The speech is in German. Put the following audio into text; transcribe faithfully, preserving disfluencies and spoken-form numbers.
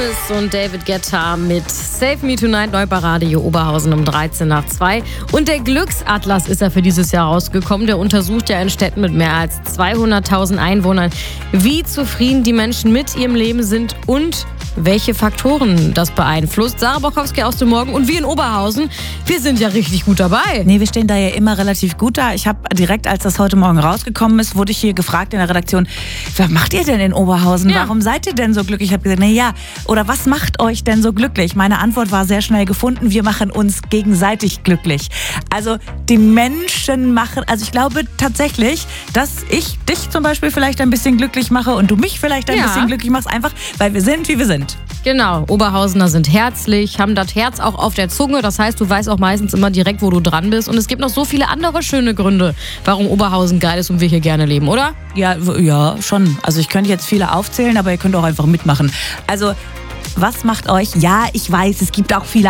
Und David Guetta mit Save Me Tonight, neu bei Radio Oberhausen um dreizehn nach zwei. Und der Glücksatlas ist ja für dieses Jahr rausgekommen. Der untersucht ja in Städten mit mehr als zweihunderttausend Einwohnern, wie zufrieden die Menschen mit ihrem Leben sind und welche Faktoren das beeinflusst. Sarah Bockowski aus dem Morgen und wir in Oberhausen, wir sind ja richtig gut dabei. Nee, wir stehen da ja immer relativ gut da. Ich habe direkt, als das heute Morgen rausgekommen ist, wurde ich hier gefragt in der Redaktion, was macht ihr denn in Oberhausen? Ja. Warum seid ihr denn so glücklich? Ich habe gesagt, na ja, oder was macht euch denn so glücklich? Meine Antwort war sehr schnell gefunden, wir machen uns gegenseitig glücklich. Also die Menschen machen, also ich glaube tatsächlich, dass ich dich zum Beispiel vielleicht ein bisschen glücklich mache und du mich vielleicht ein Ja. bisschen glücklich machst, einfach weil wir sind, wie wir sind. Genau, Oberhausener sind herzlich, haben das Herz auch auf der Zunge. Das heißt, du weißt auch meistens immer direkt, wo du dran bist. Und es gibt noch so viele andere schöne Gründe, warum Oberhausen geil ist und wir hier gerne leben, oder? Ja, ja, schon. Also ich könnte jetzt viele aufzählen, aber ihr könnt auch einfach mitmachen. Also, was macht euch? Ja, ich weiß, es gibt auch viele